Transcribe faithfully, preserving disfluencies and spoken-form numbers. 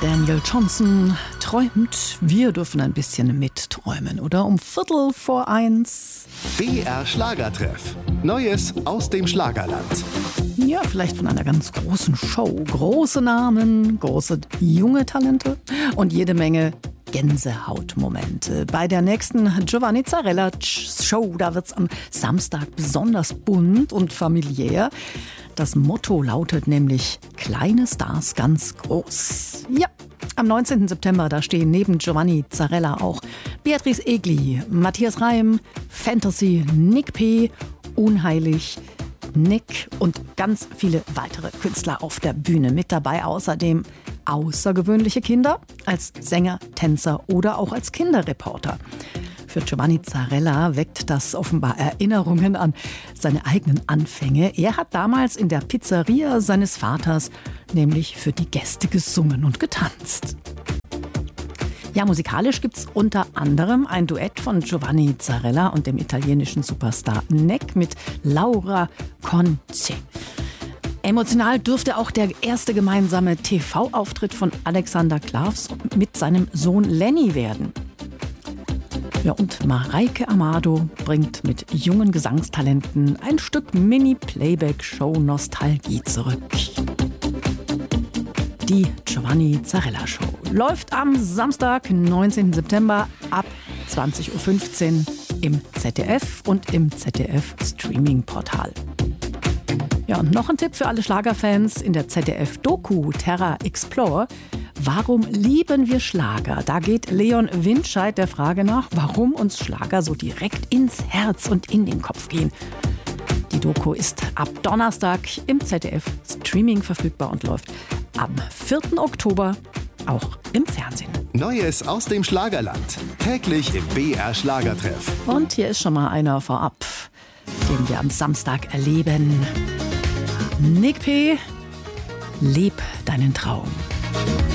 Daniel Johnston träumt. Wir dürfen ein bisschen mitträumen, oder? Um Viertel vor eins. B R Schlagertreff. Neues aus dem Schlagerland. Ja, vielleicht von einer ganz großen Show. Große Namen, große junge Talente und jede Menge Gänsehautmomente. Bei der nächsten Giovanni Zarella Show, da wird's am Samstag besonders bunt und familiär. Das Motto lautet nämlich kleine Stars ganz groß. Ja, am neunzehnten September, da stehen neben Giovanni Zarella auch Beatrice Egli, Matthias Reim, Fantasy, Nick P., Unheilig, Nick und ganz viele weitere Künstler auf der Bühne mit dabei. Außerdem außergewöhnliche Kinder als Sänger, Tänzer oder auch als Kinderreporter. Für Giovanni Zarella weckt das offenbar Erinnerungen an seine eigenen Anfänge. Er hat damals in der Pizzeria seines Vaters nämlich für die Gäste gesungen und getanzt. Ja, musikalisch gibt's unter anderem ein Duett von Giovanni Zarella und dem italienischen Superstar Neck mit Laura Conci. Emotional dürfte auch der erste gemeinsame T V-Auftritt von Alexander Klavs mit seinem Sohn Lenny werden. Ja, und Mareike Amado bringt mit jungen Gesangstalenten ein Stück Mini-Playback-Show-Nostalgie zurück. Die Giovanni Zarella Show läuft am Samstag, neunzehnten September ab zwanzig Uhr fünfzehn im Z D F und im Z D F-Streaming-Portal. Ja, und noch ein Tipp für alle Schlagerfans in der Z D F-Doku Terra Explore. Warum lieben wir Schlager? Da geht Leon Windscheid der Frage nach, warum uns Schlager so direkt ins Herz und in den Kopf gehen. Die Doku ist ab Donnerstag im Z D F-Streaming verfügbar und läuft am vierten Oktober auch im Fernsehen. Neues aus dem Schlagerland. Täglich im B R Schlagertreff. Und hier ist schon mal einer vorab, den wir am Samstag erleben. Nick P., leb deinen Traum.